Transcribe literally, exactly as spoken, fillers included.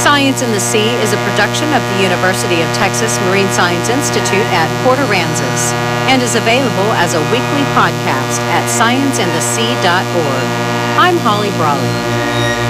Science in the Sea is a production of the University of Texas Marine Science Institute at Port Aransas and is available as a weekly podcast at science in the sea dot org. I'm Holly Brawley.